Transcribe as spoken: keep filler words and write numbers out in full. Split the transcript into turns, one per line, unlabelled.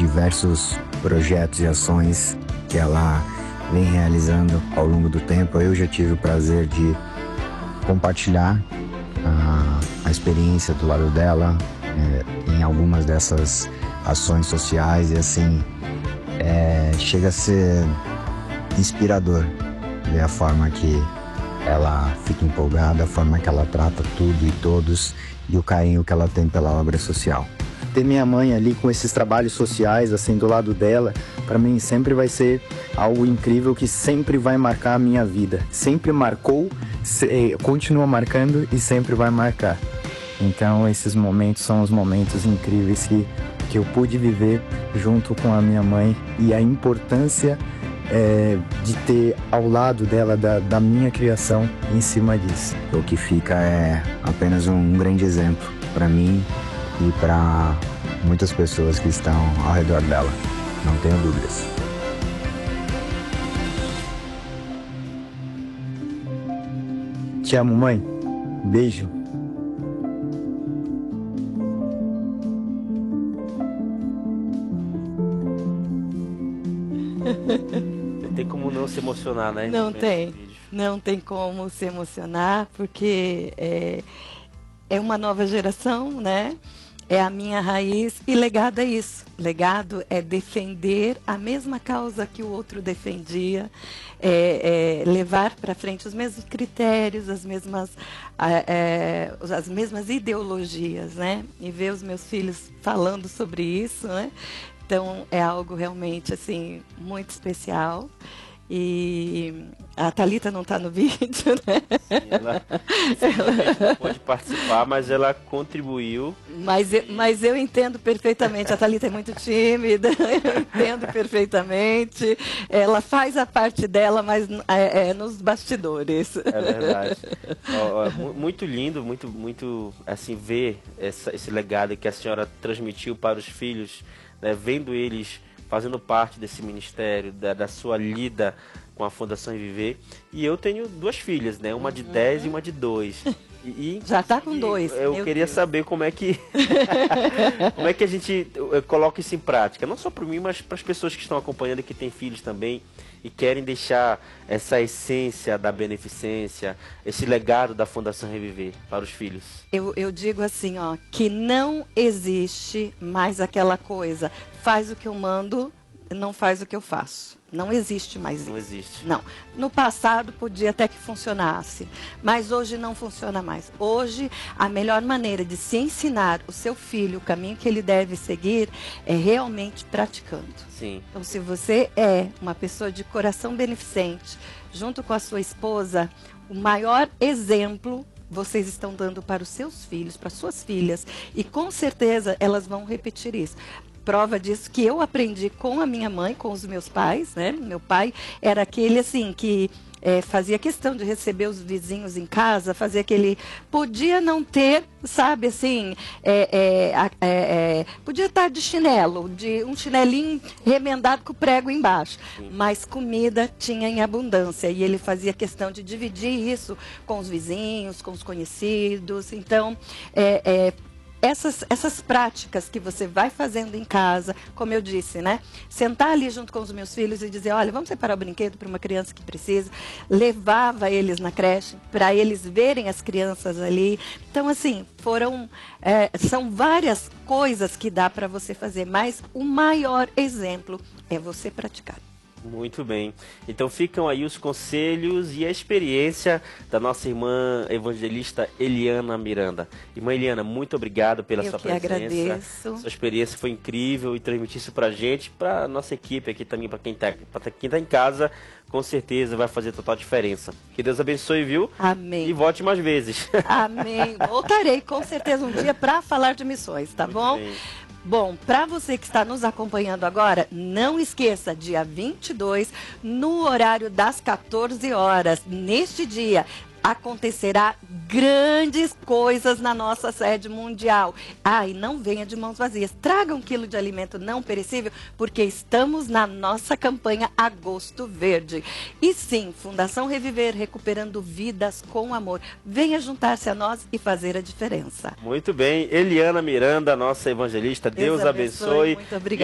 diversos projetos e ações que ela vem realizando ao longo do tempo. Eu já tive o prazer de compartilhar a, a experiência do lado dela é, em algumas dessas ações sociais, e assim é, chega a ser inspirador ver a forma que ela fica empolgada, a forma que ela trata tudo e todos e o carinho que ela tem pela obra social.
Ter minha mãe ali com esses trabalhos sociais, assim, do lado dela, para mim sempre vai ser algo incrível que sempre vai marcar a minha vida. Sempre marcou, se, continua marcando e sempre vai marcar. Então esses momentos são os momentos incríveis que, que eu pude viver junto com a minha mãe, e a importância é, de ter ao lado dela, da, da minha criação, em cima disso.
O que fica é apenas um grande exemplo para mim e para muitas pessoas que estão ao redor dela, não tenho dúvidas.
Te amo, mãe. Beijo.
Não tem como não se emocionar, né?
Não tem, não tem como se emocionar, porque é, é uma nova geração, né? É a minha raiz, e legado é isso. Legado é defender a mesma causa que o outro defendia, é, é levar para frente os mesmos critérios, as mesmas, é, as mesmas ideologias, né? E ver os meus filhos falando sobre isso, né? Então é algo realmente assim muito especial. E a Thalita não está no vídeo, né?
Sim, ela, ela não pode participar, mas ela contribuiu.
Mas eu, mas eu entendo perfeitamente. A Thalita é muito tímida, eu entendo perfeitamente. Ela faz a parte dela, mas é, é nos bastidores.
É verdade. Ó, ó, muito lindo, muito, muito assim, ver essa, esse legado que a senhora transmitiu para os filhos, né, vendo eles fazendo parte desse ministério, da, da sua lida com a Fundação Reviver. E eu tenho duas filhas, né? Uma de
uhum.
dez e uma de dois. E, e,
Já tá com dois.
Eu queria
Deus.
saber como é que como é que a gente coloca isso em prática. Não só para mim, mas para as pessoas que estão acompanhando e que têm filhos também e querem deixar essa essência da beneficência, esse legado da Fundação Reviver para os filhos.
Eu, eu digo assim, ó, que não existe mais aquela coisa, faz o que eu mando, não faz o que eu faço. Não existe mais isso.
Não existe.
Não. No passado podia até que funcionasse, mas hoje não funciona mais. Hoje, a melhor maneira de se ensinar o seu filho o caminho que ele deve seguir é realmente praticando.
Sim.
Então, se você é uma pessoa de coração beneficente, junto com a sua esposa, o maior exemplo vocês estão dando para os seus filhos, para suas filhas, e com certeza elas vão repetir isso. Prova disso que eu aprendi com a minha mãe, com os meus pais, né? Meu pai era aquele assim que é, fazia questão de receber os vizinhos em casa, fazia aquele, podia não ter, sabe, assim, é, é, é, é, podia estar de chinelo, de um chinelinho remendado com o prego embaixo,
Sim.
mas comida tinha em abundância, e ele fazia questão de dividir isso com os vizinhos, com os conhecidos. Então, é, é Essas, essas práticas que você vai fazendo em casa, como eu disse, né? Sentar ali junto com os meus filhos e dizer, olha, vamos separar o brinquedo para uma criança que precisa. Levava eles na creche para eles verem as crianças ali. Então, assim, foram, é, são várias coisas que dá para você fazer, mas o maior exemplo é você praticar.
Muito bem. Então ficam aí os conselhos e a experiência da nossa irmã evangelista Eliana Miranda. Irmã Eliana, muito obrigado pela
Eu
sua
que
presença.
agradeço.
Sua experiência foi incrível e transmitir isso pra gente, pra nossa equipe aqui também, pra quem tá, pra quem tá em casa, com certeza vai fazer total diferença. Que Deus abençoe, viu?
Amém.
E volte mais vezes.
Amém. Voltarei com certeza um dia para falar de missões, tá
Muito
bom?
bem.
Bom, para você que está nos acompanhando agora, não esqueça, dia vinte e dois, no horário das quatorze horas, neste dia, acontecerá grandes coisas na nossa sede mundial. Ah, e não venha de mãos vazias. Traga um quilo de alimento não perecível, porque estamos na nossa campanha Agosto Verde. E sim, Fundação Reviver, recuperando vidas com amor. Venha juntar-se a nós e fazer a diferença.
Muito bem. Eliana Miranda, nossa evangelista. Deus,
Deus abençoe.
abençoe.
Muito obrigada.